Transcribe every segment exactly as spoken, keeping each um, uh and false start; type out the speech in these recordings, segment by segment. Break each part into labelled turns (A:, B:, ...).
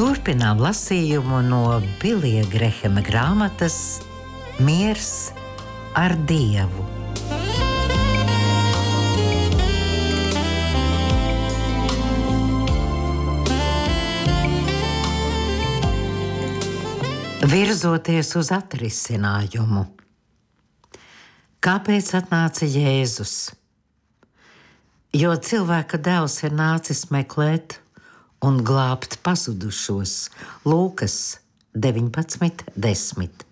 A: Turpinām lasījumu no Bilija Grehema grāmatas Miers ar Dievu. Virzoties uz atrisinājumu. Kāpēc atnāca Jēzus? Jo cilvēka dēls ir nācis meklēt un glābt pazudušos. Lūkas deviņpadsmit desmit.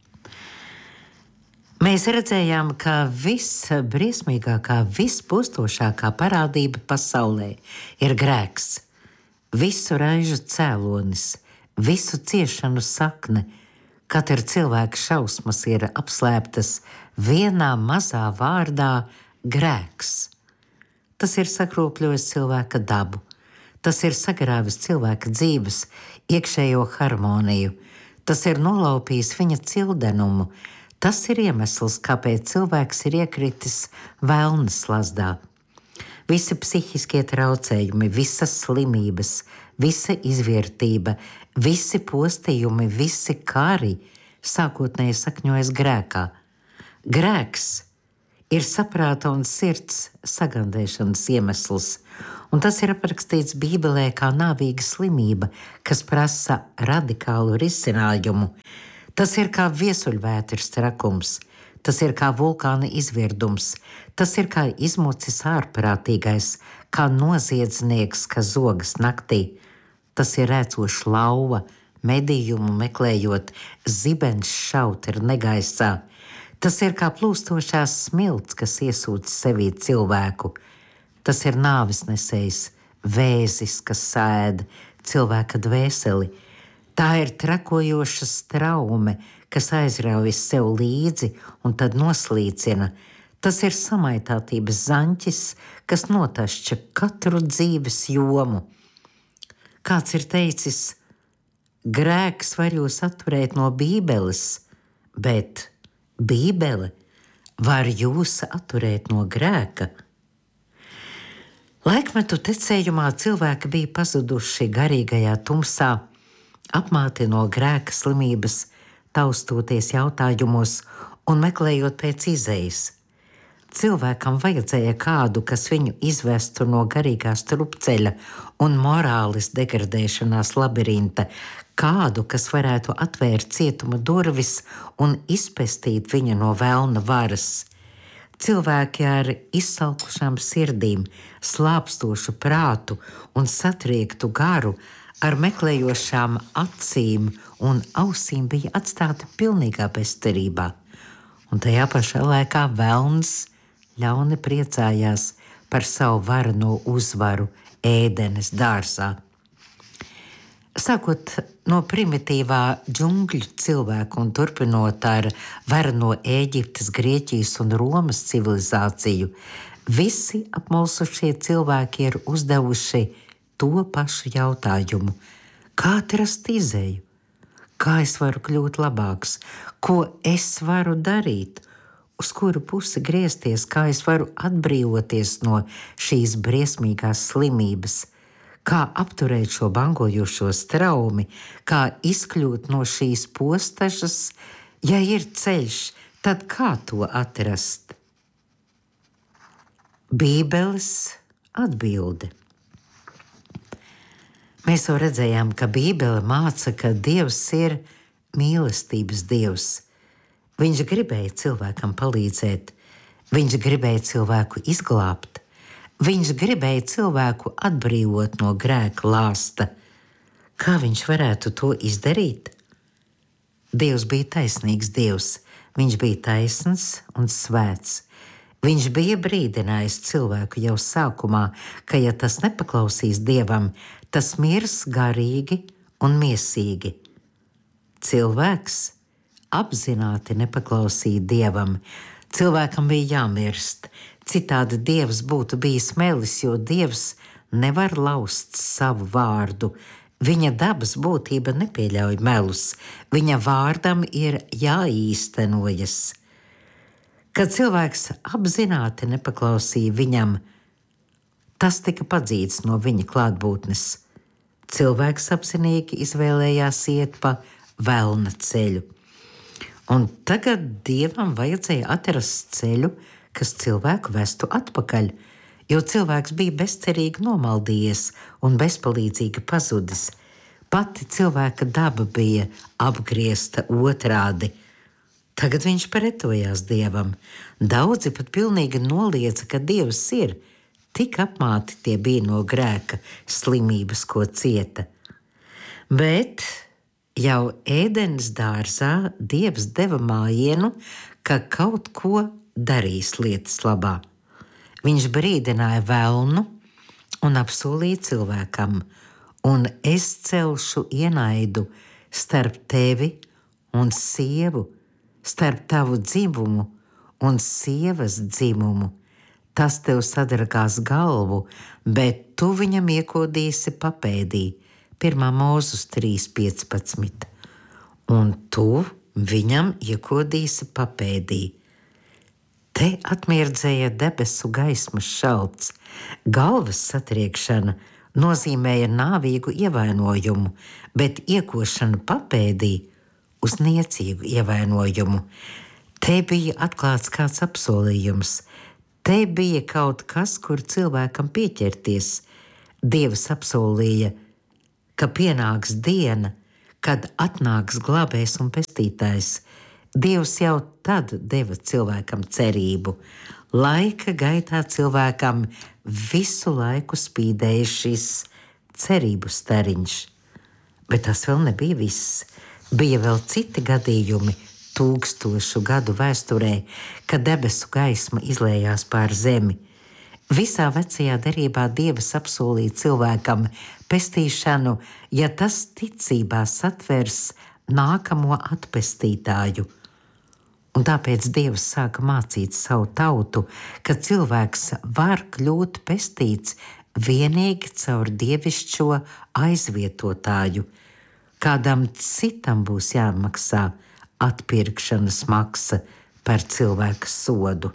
A: Mēs redzējām, ka visbriesmīgākā, vispūstošākā parādība pasaulē ir grēks, visu raižu cēlonis, visu ciešanu sakne. Katra cilvēka šausmas ir apslēptas vienā mazā vārdā grēks. Tas ir sakropļojis cilvēka dabu. Tas ir sagrāvis cilvēka dzīves iekšējo harmoniju. Tas ir nolaupījis viņa cildenumu. Tas ir iemesls, kāpēc cilvēks ir iekritis velna slazdā. Visi psihiskie traucējumi, visas slimības, visa izvērtība, visi postījumi, visi kari sākotnēji sakņojas grēkā. Grēks ir saprāta un sirds sagandēšanas iemesls, un tas ir aprakstīts Bībelē kā nāvīga slimība, kas prasa radikālu risinājumu. Tas ir kā viesuļvētras trakums, tas ir kā vulkāna izvirdums, tas ir kā izmucis ārprātīgais, kā noziedznieks, kas zogas naktī. Tas ir rēcošs lauva, medījumu meklējot, zibens šaut ir negaisā. Tas ir kā plūstošās smilts, kas iesūc sevī cilvēku. Tas ir nāvisnesējs, vēzis, kas sēd cilvēka dvēseli. Tā ir trakojoša straume, kas aizrauj sev līdzi un tad noslīcina. Tas ir samaitātības zaņķis, kas notašķa katru dzīves jomu. Kāds ir teicis, grēks var jūs atturēt no Bībeles, bet Bībele var jūs atturēt no grēka. Laikmetu tecējumā cilvēki bija pazuduši garīgajā tumsā, apmāti no grēka slimības, taustoties jautājumos un meklējot pēc izejas. Cilvēkam vajadzēja kādu, kas viņu izvestu no garīgā strupceļa un morāles degradēšanās labirinta, kādu, kas varētu atvērt cietuma durvis un izpestīt viņu no velna varas. Cilvēki ar izsalkušām sirdīm, slāpstošu prātu un satriektu garu, ar meklējošām acīm un ausīm bija atstāti pilnīgā bezcerībā. Un tajā pašā laikā velns ļauni priecājās par savu varano uzvaru Ēdenes dārzā. Sākot no primitīvā džungļu cilvēku un turpinot ar varano Ēģiptes, Grieķijas un Romas civilizāciju, visi apmulsušie cilvēki ir uzdevuši to pašu jautājumu: kā atrast izēju? Kā es varu kļūt labāks? Ko es varu darīt? Uz kuru pusi griezties? Kā es varu atbrīvoties no šīs briesmīgās slimības? Kā apturēt šo bangojošo straumi? Kā izkļūt no šīs postažas? Ja ir ceļš, tad kā to atrast? Bībeles atbilde. Mēs jau redzējām, ka Bībele māca, ka Dievs ir mīlestības Dievs. Viņš gribēja cilvēkam palīdzēt, viņš gribēja cilvēku izglābt, viņš gribēja cilvēku atbrīvot no grēka lāsta. Kā viņš varētu to izdarīt? Dievs bija taisnīgs Dievs, viņš bija taisns un svēts. Viņš bija brīdinājis cilvēku jau sākumā, ka ja tas nepaklausīs Dievam, tas mirs garīgi un miesīgi. Cilvēks apzināti nepaklausīja Dievam. Cilvēkam bija jāmirst, citādi Dievs būtu bijis melis, jo Dievs nevar laust savu vārdu. Viņa dabas būtība nepieļauj melus, viņa vārdam ir jāīstenojas. Kad cilvēks apzināti nepaklausīja viņam, tas tika padzīts no viņa klātbūtnes. Cilvēks apzinīgi izvēlējās iet pa velna ceļu. Un tagad Dievam vajadzēja atrast ceļu, kas cilvēku vestu atpakaļ, jo cilvēks bija bezcerīgi nomaldījies un bezpalīdzīgi pazudis. Pati cilvēka daba bija apgriezta otrādi. Tagad viņš pretojās Dievam. Daudzi pat pilnīgi noliedza, ka Dievs ir. Tik apmāti tie bija no grēka slimības, ko cieta. Bet jau Ēdenes dārzā Dievs deva mājienu, ka kaut ko darīs lietas labā. Viņš brīdināja velnu un apsolīja cilvēkam: un es celšu ienaidu starp tevi un sievu, starp tavu dzimumu un sievas dzimumu. Tas tev sadragās galvu, bet tu viņam iekodīsi papēdī. pirmā Mūzes trīs piecpadsmit. Un tu viņam iekodīsi papēdī. Te atmirdzēja debesu gaismas šalts. Galvas satriekšana nozīmēja nāvīgu ievainojumu, bet iekošana papēdī uz niecīgu ievainojumu. Te bija atklāts kāds apsolījums. Te bija kaut kas, kur cilvēkam pieķerties. Dievs apsolīja, ka pienāks diena, kad atnāks glābējs un pestītājs. Dievs jau tad deva cilvēkam cerību. Laika gaitā cilvēkam visu laiku spīdēja šis cerību stariņš. Bet tas vēl nebija viss. Bija vēl citi gadījumi tūkstošu gadu vēsturē, kad debesu gaisma izlējās pār zemi. Visā vecajā derībā Dievs apsolīja cilvēkam pestīšanu, ja tas ticībā satvers nākamo atpestītāju. Un tāpēc Dievs sāka mācīt savu tautu, ka cilvēks var kļūt pestīts vienīgi caur dievišķo aizvietotāju. Kādam citam būs jāmaksā atpirkšanas maksa par cilvēka sodu.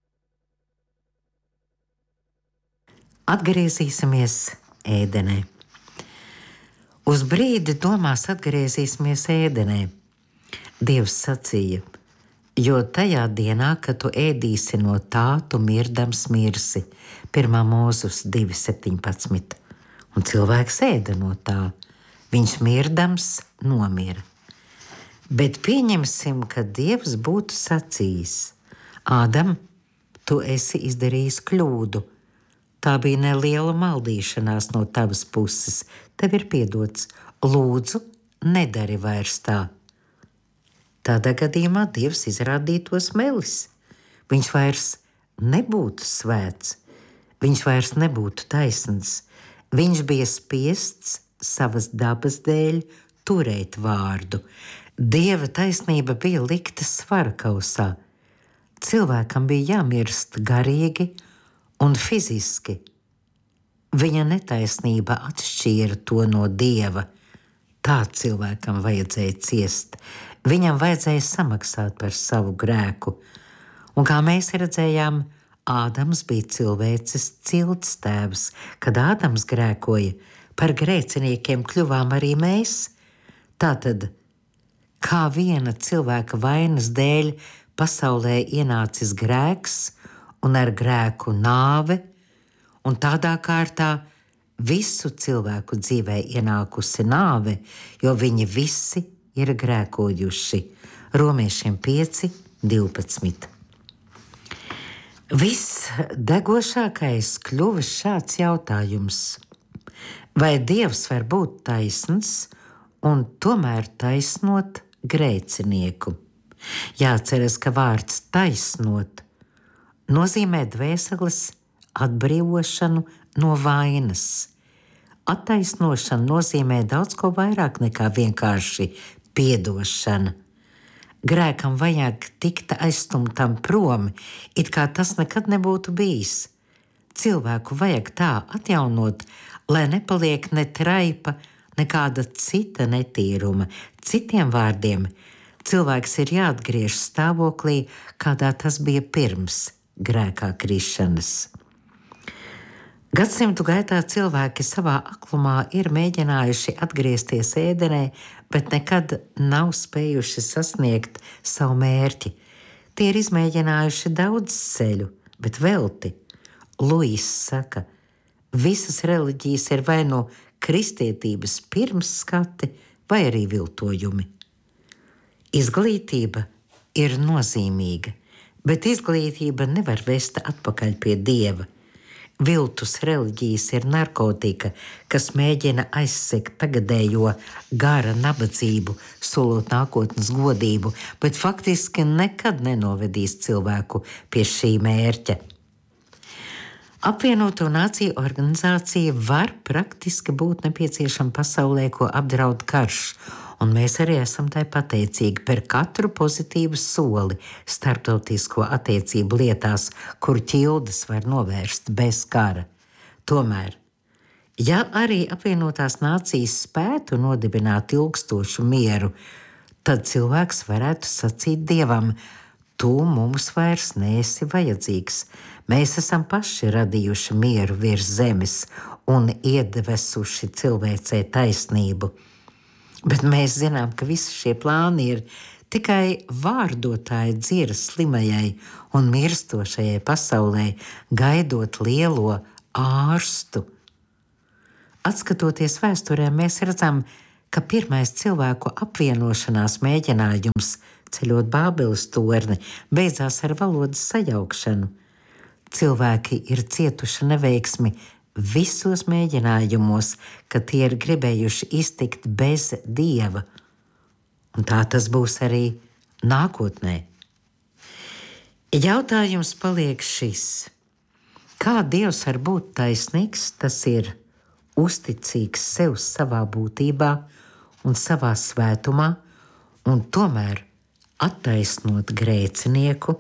A: Atgriezīsimies Ēdenē. Uz brīdi domās atgriezīsimies Ēdenē. Dievs sacīja: jo tajā dienā, kad tu ēdīsi no tā, tu mirdams mirsi. pirmā Mūzes divi septiņpadsmit. Un cilvēks ēda no tā. Viņš mirdams nomira. Bet pieņemsim, ka Dievs būtu sacījis: Ādam, tu esi izdarījis kļūdu. Tā bija neliela maldīšanās no tavas puses. Tev ir piedots. Lūdzu, nedari vairs tā. Tādā gadījumā Dievs izrādītos melis. Viņš vairs nebūtu svēts. Viņš vairs nebūtu taisns. Viņš bija spiests savas dabas dēļ turēt vārdu. Dieva taisnība bija likta svarkausā. Cilvēkam bija jāmirst garīgi un fiziski. Viņa netaisnība atšķīra to no Dieva. Tā cilvēkam vajadzēja ciest. Viņam vajadzēja samaksāt par savu grēku. Un kā mēs redzējām, Ādams bija cilvēces ciltstēvs. Kad Ādams grēkoja, par grēciniekiem kļuvām arī mēs. Tātad, kā viena cilvēka vainas dēļ pasaulē ienācis grēks un ar grēku nāve, un tādā kārtā visu cilvēku dzīvē ienākusi nāve, jo viņi visi ir grēkojuši. Romiešiem pieci divpadsmit. Viss degošākais kļuvis šāds jautājums: vai Dievs var būt taisns un tomēr taisnot grēcinieku? Jāceras, ka vārds taisnot nozīmē dvēseles atbrīvošanu no vainas. Attaisnošana nozīmē daudz ko vairāk nekā vienkārši piedošana. Grēkam vajag tikt aizstumtam prom, it kā tas nekad nebūtu bijis. Cilvēku vajag tā atjaunot, lai nepaliek ne traipa, nekāda cita netīruma. Citiem vārdiem, cilvēks ir jāatgriež stāvoklī, kādā tas bija pirms grēkā krišanas. Gadsimtu gaitā cilvēki savā aklumā ir mēģinājuši atgriezties ēdenē, bet nekad nav spējuši sasniegt savu mērķi. Tie ir izmēģinājuši daudz ceļu, bet velti. Luīs saka, visas reliģijas ir vai no kristietības pirmsskati, vai arī viltojumi. Izglītība ir nozīmīga, bet izglītība nevar vest atpakaļ pie Dieva. Viltus reliģijas ir narkotika, kas mēģina aizsegt tagadējo gara nabadzību, solot nākotnes godību, bet faktiski nekad nenovedīs cilvēku pie šī mērķa. Apvienoto Nāciju organizācija var praktiski būt nepieciešama pasaulē, ko apdraud karš, un mēs arī esam tai pateicīgi par katru pozitīvu soli starptautisko attiecību lietās, kur ķildes var novērst bez kara. Tomēr, ja arī apvienotās nācijas spētu nodibināt ilgstošu mieru, tad cilvēks varētu sacīt Dievam, tu mums vairs neesi vajadzīgs. Mēs esam paši radījuši mieru virs zemes un iedevesuši cilvēcei taisnību. Bet mēs zinām, ka visi šie plāni ir tikai vārdotāji dzira slimajai un mirstošajai pasaulē, gaidot lielo ārstu. Atskatoties vēsturē, mēs redzam, ka pirmais cilvēku apvienošanās mēģinājums ceļot Bābeles torni beidzās ar valodas sajaukšanu. Cilvēki ir cietuši neveiksmi visos mēģinājumos, ka tie ir gribējuši iztikt bez Dieva. Un tā tas būs arī nākotnē. Jautājums paliek šis. Kā Dievs var būt taisnīgs, tas ir uzticīgs sev savā būtībā un savā svētumā, un tomēr attaisnot grēcinieku?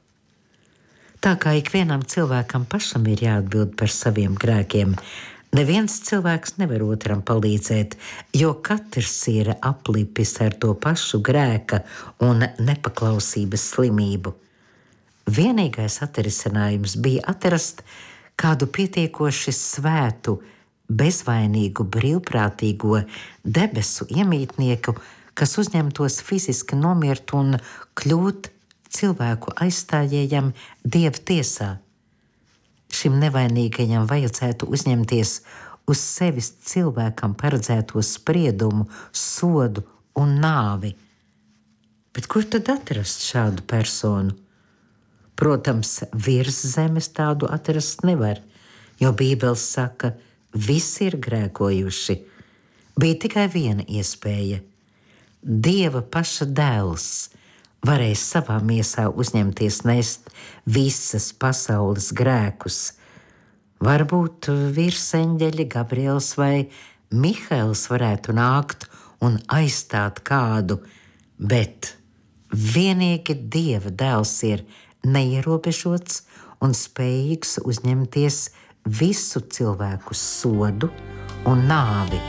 A: Tā kā ikvienam cilvēkam pašam ir jāatbild par saviem grēkiem, neviens cilvēks nevar otram palīdzēt, jo katrs ir aplipis ar to pašu grēka un nepaklausības slimību. Vienīgais atrisinājums bija atrast kādu pietiekoši svētu, bezvainīgu, brīvprātīgo debesu iemītnieku, kas uzņemtos fiziski nomirt un kļūt cilvēku aizstājējam Dieva tiesā. Šim nevainīgajam vajadzētu uzņemties uz sevis cilvēkam paredzēto spriedumu, sodu un nāvi. Bet kur tad atrast šādu personu? Protams, virs zemes tādu atrast nevar, jo Bībele saka, visi ir grēkojuši. Bija tikai viena iespēja. Dieva paša dēls varēja savā miesā uzņemties nest visas pasaules grēkus. Varbūt virseņģeļi Gabriels vai Mihails varētu nākt un aizstāt kādu, bet vienīgi Dieva dēls ir neierobežots un spējīgs uzņemties visu cilvēku sodu un nāvi.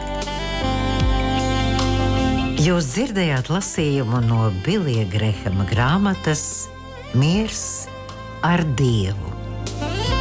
A: Jūs dzirdējāt lasījumu no Bilija Grehama grāmatas Miers ar Dievu.